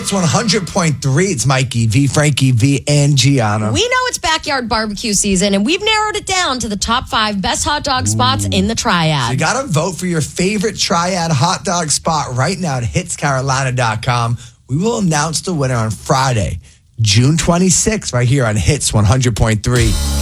Hits 100.3. It's Mikey V, Frankie V, and Gianna. We know it's backyard barbecue season, and we've narrowed it down to the top 5 best hot dog spots in the Triad. So you got to vote for your favorite Triad hot dog spot right now at hitscarolina.com. We will announce the winner on Friday, June 26th, right here on Hits 100.3.